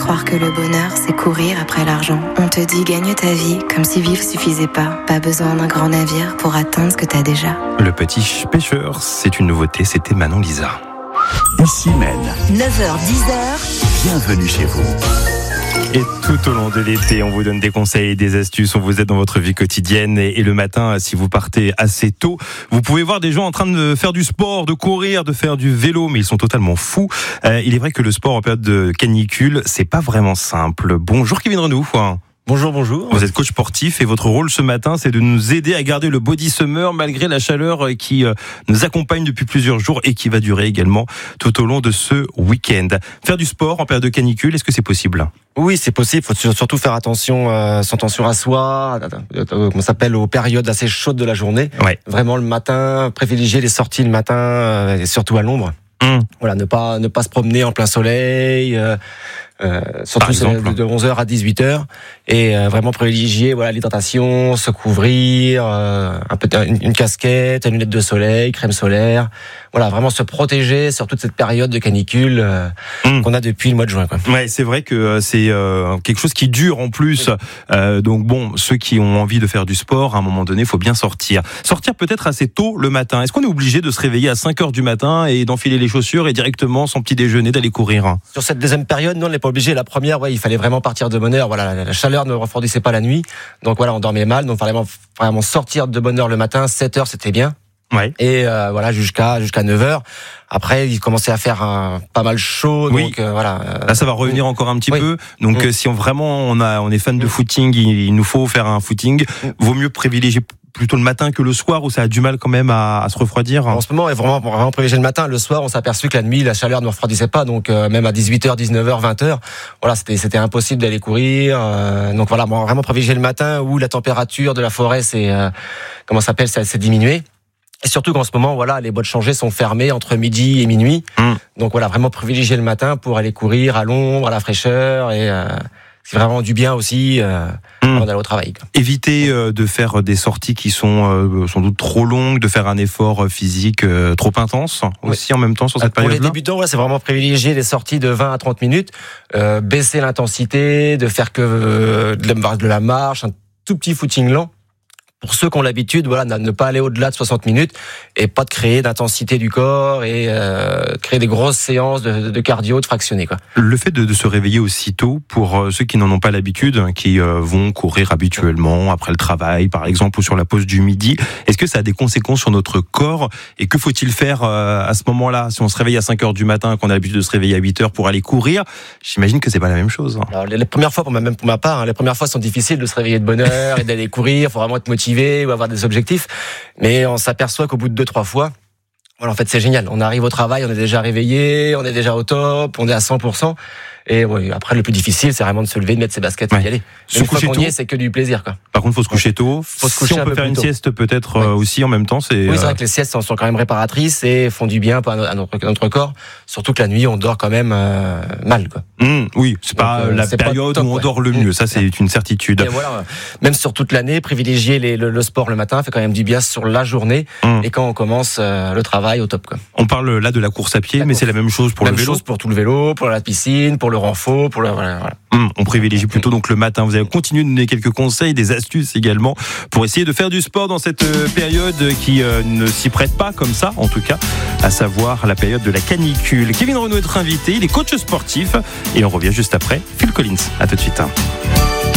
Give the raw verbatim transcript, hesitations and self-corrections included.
croire que le bonheur, c'est courir après l'argent. On te dit gagne ta vie, comme si vivre suffisait pas. Pas besoin d'un grand navire pour atteindre ce que t'as déjà. Le petit pêcheur, c'est une nouveauté, c'était Manon Lisa. Ici Maine. neuf heures dix heures. Bienvenue chez vous. Et tout au long de l'été, on vous donne des conseils, des astuces, on vous aide dans votre vie quotidienne. Et, et le matin, si vous partez assez tôt, vous pouvez voir des gens en train de faire du sport, de courir, de faire du vélo, mais ils sont totalement fous. Euh, il est vrai que le sport en période de canicule, c'est pas vraiment simple. Bonjour Kevin Renou. Bonjour, bonjour. Vous êtes coach sportif et votre rôle ce matin, c'est de nous aider à garder le body summer malgré la chaleur qui nous accompagne depuis plusieurs jours et qui va durer également tout au long de ce week-end. Faire du sport en période de canicule, est-ce que c'est possible ? Oui, c'est possible. Il faut surtout faire attention, euh, sans attention à soi, euh, comment ça s'appelle, aux périodes assez chaudes de la journée. Ouais. Vraiment le matin, privilégier les sorties le matin, euh, et surtout à l'ombre. Mmh. Voilà, ne pas ne pas se promener en plein soleil. Euh, Euh, surtout de onze heures à dix-huit heures et euh, vraiment privilégier voilà l'hydratation, se couvrir, euh, un peu une, une casquette, une lunette de soleil, crème solaire, voilà vraiment se protéger sur toute cette période de canicule euh, mmh. qu'on a depuis le mois de juin quoi. Ouais, c'est vrai que c'est euh, quelque chose qui dure en plus. Oui. Euh, donc bon, ceux qui ont envie de faire du sport, à un moment donné, il faut bien sortir. Sortir peut-être assez tôt le matin. Est-ce qu'on est obligé de se réveiller à cinq heures du matin et d'enfiler les chaussures et directement sans petit déjeuner d'aller courir ? Sur cette deuxième période, non, on n'est pas obligé. La première, ouais, il fallait vraiment partir de bonne heure. Voilà, la chaleur ne refroidissait pas la nuit, donc voilà, on dormait mal. Donc vraiment, vraiment sortir de bonne heure le matin. sept heures, c'était bien. Ouais. Et euh, voilà jusqu'à jusqu'à neuf heures. Après, il commençait à faire un, pas mal chaud, oui. donc euh, voilà. Euh, Là, ça va revenir encore un petit oui. peu. Donc, oui. euh, si on vraiment on a on est fan de footing, il, il nous faut faire un footing. Vaut mieux privilégier plutôt le matin que le soir où ça a du mal quand même à, à se refroidir. En ce moment, est vraiment vraiment privilégier le matin. Le soir, on s'est aperçu que la nuit, la chaleur ne refroidissait pas. Donc euh, même à dix-huit heures, dix-neuf heures, vingt heures, voilà, c'était c'était impossible d'aller courir. Euh, donc voilà, bon, vraiment privilégier le matin où la température de la forêt c'est euh, comment ça s'appelle, ça s'est diminué. Et surtout qu'en ce moment, voilà, les boîtes changées sont fermées entre midi et minuit. Mmh. Donc voilà, vraiment privilégier le matin pour aller courir à l'ombre, à la fraîcheur et euh, c'est vraiment du bien aussi euh, mmh. avant d'aller au travail. Quoi. Éviter euh, de faire des sorties qui sont euh, sans doute trop longues, de faire un effort physique euh, trop intense aussi oui. en même temps sur cette pour période-là. Pour les débutants, ouais, c'est vraiment privilégier les sorties de vingt à trente minutes, euh, baisser l'intensité, de faire que euh, de la marche, un tout petit footing lent. Pour ceux qui ont l'habitude, voilà, ne pas aller au-delà de soixante minutes et pas de créer d'intensité du corps et euh, créer des grosses séances de, de cardio, de fractionné, quoi. Le fait de, de se réveiller aussitôt, pour euh, ceux qui n'en ont pas l'habitude, qui euh, vont courir habituellement après le travail, par exemple, ou sur la pause du midi, est-ce que ça a des conséquences sur notre corps ? Et que faut-il faire euh, à ce moment-là ? Si on se réveille à cinq heures du matin, qu'on a l'habitude de se réveiller à huit heures pour aller courir, j'imagine que c'est pas la même chose. Alors, les, les premières fois, pour ma, même pour ma part, hein, les premières fois sont difficiles de se réveiller de bonne heure et d'aller courir. Faut vraiment être motivé ou avoir des objectifs, mais on s'aperçoit qu'au bout de deux trois fois, voilà, en fait c'est génial, on arrive au travail, on est déjà réveillé, on est déjà au top, on est à cent pour cent. Et oui, après, le plus difficile, c'est vraiment de se lever, de mettre ses baskets ouais. et d'y aller. Se une fois coucher qu'on tôt. y est, c'est que du plaisir, quoi. Par contre, faut se coucher tôt. Faut se coucher si on un peut peu faire plus une tôt. sieste peut-être ouais. euh, aussi en même temps, c'est. Oui, c'est vrai que les siestes sont quand même réparatrices et font du bien à notre, à notre corps. Surtout que la nuit, on dort quand même euh, mal, quoi. Mmh, oui, c'est Donc, pas euh, la c'est période pas top, où on ouais. dort le mieux. Ça, c'est ouais. une certitude. Et voilà, même sur toute l'année, privilégier les, le, le sport le matin fait quand même du bien sur la journée mmh. et quand on commence euh, le travail au top, quoi. On parle là de la course à pied, la mais course. c'est la même chose pour même le vélo. Même chose pour tout le vélo, pour la piscine, pour le renfort, pour le voilà. voilà. Mmh, on privilégie plutôt donc le matin. Vous allez continuer de donner quelques conseils, des astuces également pour essayer de faire du sport dans cette période qui euh, ne s'y prête pas comme ça, en tout cas, à savoir la période de la canicule. Kevin Renou est notre invité, il est coach sportif et on revient juste après. Phil Collins, à tout de suite.